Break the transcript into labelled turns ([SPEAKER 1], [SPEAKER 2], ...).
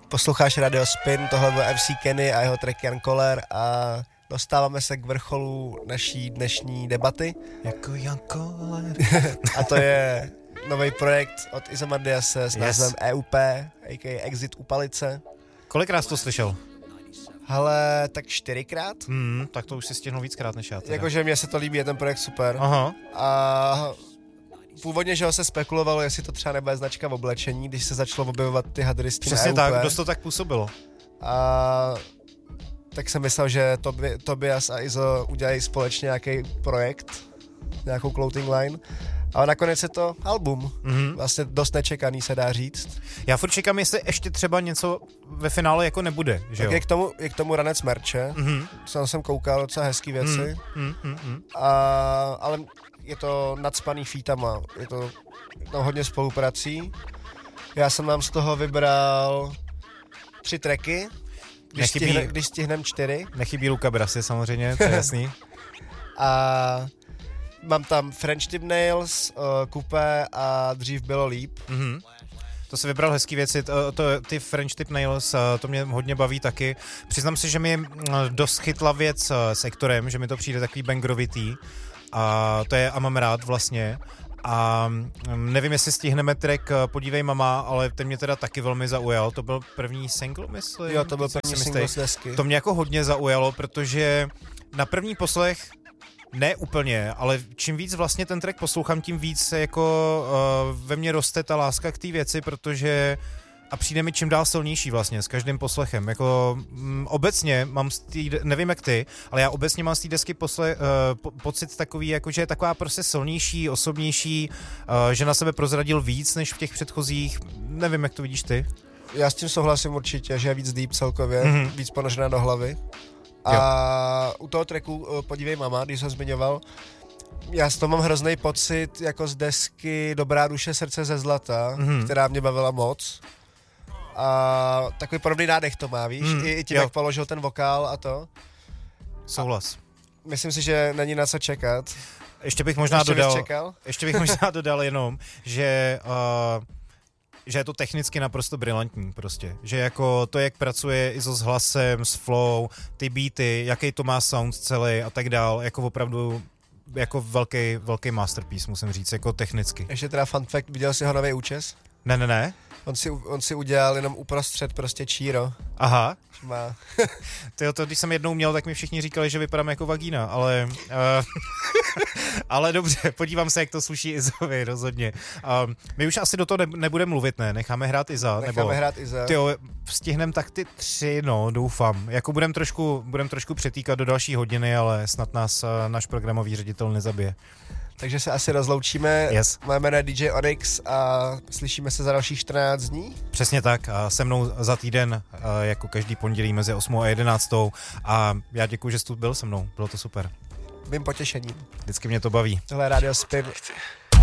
[SPEAKER 1] Posloucháš Radio Spin, tohle byl MC Kenny a jeho track Jan Koller a dostáváme se k vrcholu naší dnešní debaty.
[SPEAKER 2] Jako Jan Koller.
[SPEAKER 1] A to je nový projekt od Izomandiase s názvem EUP, a.k.a. Exit u Palice.
[SPEAKER 2] Kolikrát jsi to slyšel?
[SPEAKER 1] Hele, tak 4krát.
[SPEAKER 2] Tak to už si stihnul víckrát než já teda.
[SPEAKER 1] Jakože mně se to líbí, je ten projekt super.
[SPEAKER 2] Aha.
[SPEAKER 1] A původně, že ho se spekulovalo, jestli to třeba nebude značka v oblečení, když se začalo objevovat ty hadry s tím
[SPEAKER 2] Přesně
[SPEAKER 1] EUP.
[SPEAKER 2] tak, dost to tak působilo.
[SPEAKER 1] A tak jsem myslel, že Tobias a Izo udělají společně nějaký projekt, nějakou clothing line. Ale nakonec je to album. Vlastně dost nečekaný, se dá říct.
[SPEAKER 2] Já furt čekám, jestli ještě třeba něco ve finále jako nebude, že
[SPEAKER 1] tak
[SPEAKER 2] jo?
[SPEAKER 1] je k tomu ranec merče. Jsem koukal docela hezký věci. Ale je to nadspaný featama. Je to hodně spoluprací. Já jsem nám z toho vybral 3 tracky. Když stihnem 4.
[SPEAKER 2] Nechybí Luca Brasi samozřejmě, to je jasný.
[SPEAKER 1] A mám tam French Tip Nails, Coupé a Dřív bylo líp.
[SPEAKER 2] To si vybral hezký věci, ty French Tip Nails, to mě hodně baví taky. Přiznám si, že mi dost chytla věc s Ektorem, že mi to přijde takový bangrovitý. A to je A mám rád vlastně. A nevím, jestli stihneme track Podívej mama, ale ten mě teda taky velmi zaujal. To byl první single, myslím?
[SPEAKER 1] Jo, to byl první single z desky.
[SPEAKER 2] To mě jako hodně zaujalo, protože na první poslech ne úplně, ale čím víc vlastně ten track poslouchám, tím víc se jako ve mně roste ta láska k té věci, protože a přijde mi čím dál silnější vlastně s každým poslechem. Jako obecně mám nevím jak ty, ale já obecně mám z té desky pocit takový, jako že je taková prostě silnější, osobnější, že na sebe prozradil víc než v těch předchozích. Nevím, jak to vidíš ty.
[SPEAKER 1] Já s tím souhlasím určitě, že je víc deep celkově, víc ponožená do hlavy. A u toho tracku Podívej mama, když jsem zmiňoval, já z toho mám hrozný pocit jako z desky Dobrá duše, srdce ze zlata, která mě bavila moc. A takový podobný nádech to má, víš? I tím, jak položil ten vokál a to.
[SPEAKER 2] Souhlas.
[SPEAKER 1] Myslím si, že není na co čekat.
[SPEAKER 2] Ještě bych možná dodal jenom, že je to technicky naprosto brilantní prostě. Že jako to, jak pracuje Izo s hlasem, s flow, ty beaty, jaký to má sound celý a tak dál, jako opravdu jako velký masterpiece, musím říct, jako technicky.
[SPEAKER 1] Ještě teda fun fact, viděl jsi ho nový účes?
[SPEAKER 2] Ne.
[SPEAKER 1] On si udělal jenom uprostřed prostě číro.
[SPEAKER 2] Aha.
[SPEAKER 1] Má.
[SPEAKER 2] To když jsem jednou měl, tak mi všichni říkali, že vypadám jako vagína, ale dobře, podívám se, jak to sluší Izovi, rozhodně. My už asi do toho nebudeme mluvit, ne? Necháme hrát Iza?
[SPEAKER 1] Hrát Iza.
[SPEAKER 2] Tyjo, stihnem tak ty 3, no, doufám. Jako budem trošku přetýkat do další hodiny, ale snad nás náš programový ředitel nezabije.
[SPEAKER 1] Takže se asi rozloučíme.
[SPEAKER 2] Yes.
[SPEAKER 1] Moje jméno je DJ Onyx a slyšíme se za dalších 14 dní.
[SPEAKER 2] Přesně tak. A se mnou za týden, jako každý pondělí mezi 8 a 11. A já děkuji, že jsi tu byl se mnou. Bylo to super.
[SPEAKER 1] Mým potěšením.
[SPEAKER 2] Vždycky mě to baví.
[SPEAKER 1] Tohle je Radio Spin.